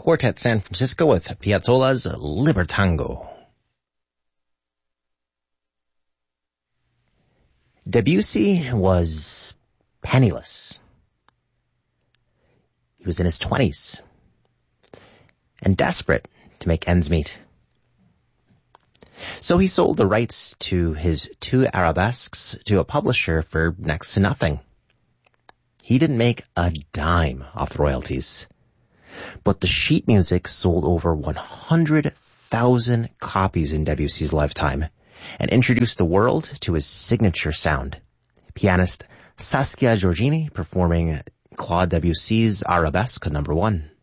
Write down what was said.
Quartet San Francisco with Piazzolla's Libertango. Debussy was penniless. He was in his 20s and desperate to make ends meet. So he sold the rights to his 2 arabesques to a publisher for next to nothing. He didn't make a dime off the royalties, but the sheet music sold over 100,000 copies in Debussy's lifetime and introduced the world to his signature sound. Pianist Saskia Giorgini performing Claude Debussy's Arabesque No. 1.